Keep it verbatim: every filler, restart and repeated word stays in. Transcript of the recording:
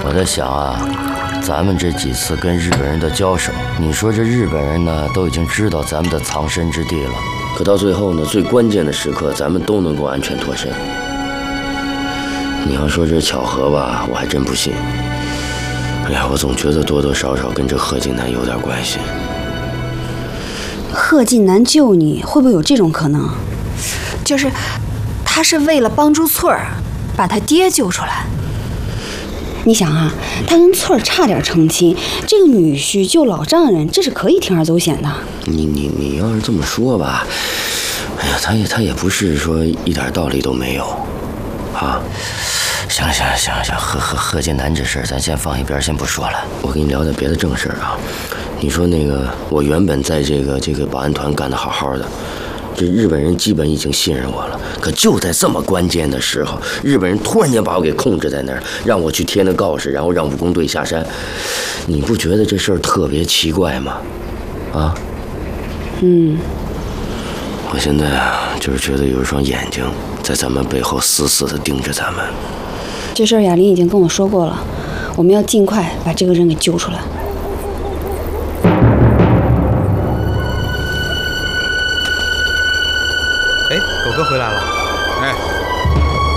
我在想啊，咱们这几次跟日本人的交手，你说这日本人呢都已经知道咱们的藏身之地了，可到最后呢，最关键的时刻，咱们都能够安全脱身。你要说这巧合吧，我还真不信。哎呀，我总觉得多多少少跟这贺晋南有点关系。 贺晋南救你，会不会有这种可能？ 就是他是为了帮助翠儿，把他爹救出来。 你想啊，他跟翠儿差点成亲，这个女婿救老丈人，这是可以铤而走险的。 你你你要是这么说吧，哎呀，他也他也不是说一点道理都没有，啊。行了行了行了行了，贺贺贺晋南这事儿咱先放一边，先不说了。我跟你聊点别的正事儿啊。你说那个，我原本在这个这个保安团干得好好的，这日本人基本已经信任我了。可就在这么关键的时候，日本人突然间把我给控制在那儿，让我去贴那告示，然后让武工队下山。你不觉得这事儿特别奇怪吗？啊？ 嗯。 我现在啊，就是觉得有一双眼睛在咱们背后死死地盯着咱们。 这事儿雅玲已经跟我说过了，我们要尽快把这个人给救出来。 哎，狗哥回来了。 哎。